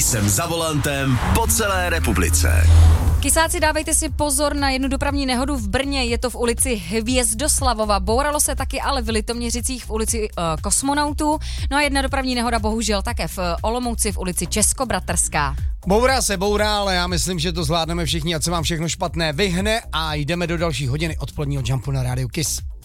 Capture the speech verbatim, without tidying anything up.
Jsem za volantem po celé republice. Kysáci, dávejte si pozor na jednu dopravní nehodu v Brně, je to v ulici Hvězdoslavova. Bouralo se taky ale v Litoměřicích v ulici uh, Kosmonautů. No a jedna dopravní nehoda bohužel také v uh, Olomouci v ulici Českobratrská. Bourá se bourá, ale já myslím, že to zvládneme všichni, ať se vám všechno špatné vyhne a jdeme do další hodiny odpoledního Jumpu na rádiu Kiss.